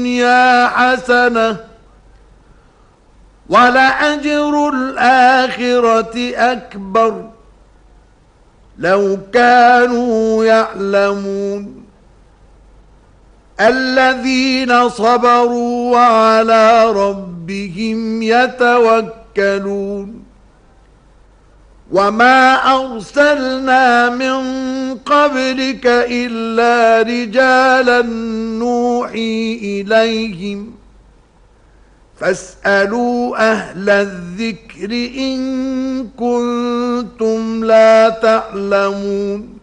الدنيا حسنة ولأجر الآخرة أكبر لو كانوا يعلمون الذين صبروا وعلى ربهم يتوكلون وما أرسلنا من قبلك إلا رجالا نوحي إليهم فاسألوا أهل الذكر إن كنتم لا تعلمون